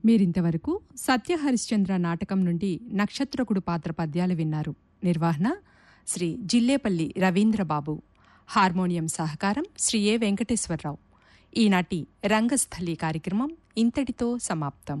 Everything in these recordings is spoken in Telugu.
మీరింతవరకు సత్యహరిశ్చంద్ర నాటకం నుండి నక్షత్రకుడు పాత్ర పద్యాలు విన్నారు. నిర్వహణ శ్రీ జిల్లేపల్లి రవీంద్రబాబు. హార్మోనియం సహకారం శ్రీ ఏ వెంకటేశ్వరరావు. ఈనాటి రంగస్థలి కార్యక్రమం ఇంతటితో సమాప్తం.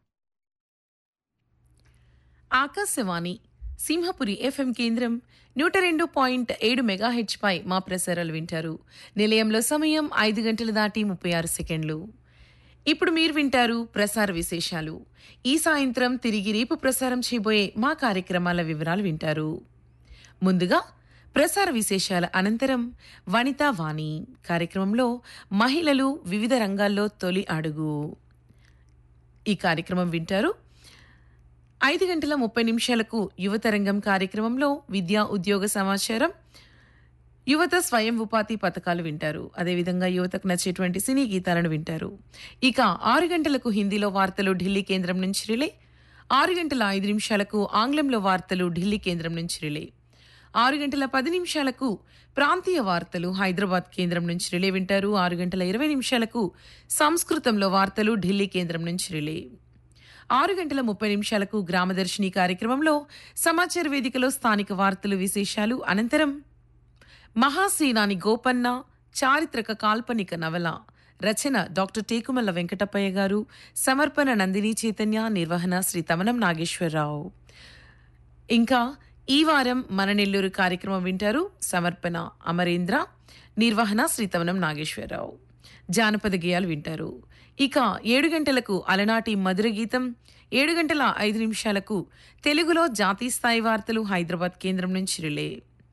ఆకాశవాణి సింహపురి ఎఫ్ఎం కేంద్రం 102.7 మెగాహెచ్ పై మా ప్రసారాలు వింటారు. నిలయంలో సమయం 5 గంటలు దాటి 36 సెకండ్లు. ఇప్పుడు మీరు వింటారు ప్రసార విశేషాలు. ఈ సాయంత్రం తిరిగి రేపు ప్రసారం చేయబోయే మా కార్యక్రమాల వివరాలు వింటారు. ముందుగా ప్రసార విశేషాల అనంతరం వనితా వాణి కార్యక్రమంలో మహిళలు వివిధ రంగాల్లో తొలి అడుగు ఈ కార్యక్రమం వింటారు. 5 గంటల 30 నిమిషాలకు యువతరంగం కార్యక్రమంలో విద్యా ఉద్యోగ సమాచారం, యువత స్వయం ఉపాధి పథకాలు వింటారు. అదేవిధంగా యువతకు నచ్చేటువంటి సినీ గీతాలను వింటారు. ఇక 6 గంటలకు హిందీలో వార్తలు ఢిల్లీ కేంద్రం నుంచి రిలే, 6 గంటల 5 నిమిషాలకు ఆంగ్లంలో వార్తలు ఢిల్లీ కేంద్రం నుంచి రిలే, 6 గంటల 10 నిమిషాలకు ప్రాంతీయ వార్తలు హైదరాబాద్ కేంద్రం నుంచి రిలే వింటారు. 6 గంటల 20 నిమిషాలకు సంస్కృతంలో వార్తలు ఢిల్లీ కేంద్రం నుంచి రిలే, 6 గంటల 30 నిమిషాలకు గ్రామదర్శిని కార్యక్రమంలో సమాచార వేదికలో స్థానిక వార్తలు విశేషాలు, అనంతరం మహాసేనాని గోపన్న చారిత్రక కాల్పనిక నవల, రచన డాక్టర్ టేకుమల్ల వెంకటప్పయ్య గారు, సమర్పణ నందిని చైతన్య, నిర్వహణ శ్రీ తమనం నాగేశ్వరరావు. ఇంకా ఈ వారం మన నెల్లూరు కార్యక్రమం వింటారు. సమర్పణ అమరేంద్ర, నిర్వహణ శ్రీ తమనం నాగేశ్వరరావు. జానపద గేయాలు వింటారు. ఇక 7 గంటలకు అలనాటి మధుర గీతం, 7 గంటల 5 నిమిషాలకు తెలుగులో జాతీయ స్థాయి వార్తలు హైదరాబాద్ కేంద్రం నుంచి రిలే,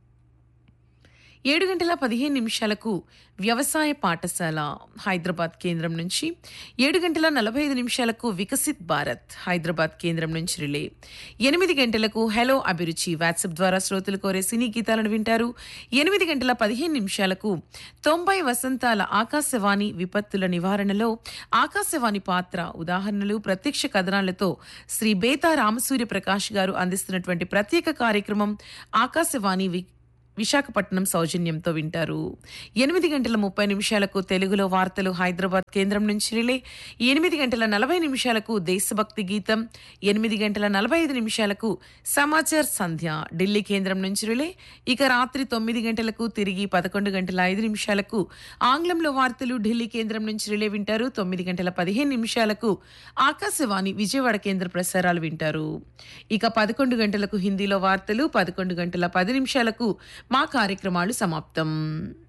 7 గంటల 15 నిమిషాలకు వ్యవసాయ పాఠశాల హైదరాబాద్ కేంద్రం నుంచి, 7 గంటల 45 నిమిషాలకు వికసిత్ భారత్ హైదరాబాద్ కేంద్రం నుంచి రిలే, 8 గంటలకు హలో అభిరుచి వాట్సాప్ ద్వారా శ్రోతలు కోరే సినీ గీతాలను వింటారు. 8 గంటల 15 నిమిషాలకు 90 వసంతాల ఆకాశవాణి విపత్తుల నివారణలో ఆకాశవాణి పాత్ర, ఉదాహరణలు, ప్రత్యక్ష కథనాలతో శ్రీ బేతా రామసూర్య ప్రకాష్ గారు అందిస్తున్నటువంటి ప్రత్యేక కార్యక్రమం ఆకాశవాణి విశాఖపట్నం సౌజన్యంతో వింటారు. 8 గంటల 30 నిమిషాలకు తెలుగులో వార్తలు హైదరాబాద్ కేంద్రం నుంచి రిలే, 8 గంటల 40 నిమిషాలకు దేశభక్తి గీతం, 8 గంటల 45 నిమిషాలకు సమాచార్ సంధ్య ఢిల్లీ కేంద్రం నుంచి రిలే. ఇక రాత్రి 9 గంటలకు తిరిగి 11 గంటల 5 నిమిషాలకు ఆంగ్లంలో వార్తలు ఢిల్లీ కేంద్రం నుంచి రిలే వింటారు. 9 గంటల 15 నిమిషాలకు ఆకాశవాణి విజయవాడ కేంద్ర ప్రసారాలు వింటారు. ఇక 11 గంటలకు హిందీలో వార్తలు, 11 గంటల 10 నిమిషాలకు మా కార్యక్రమాలు సమాప్తం.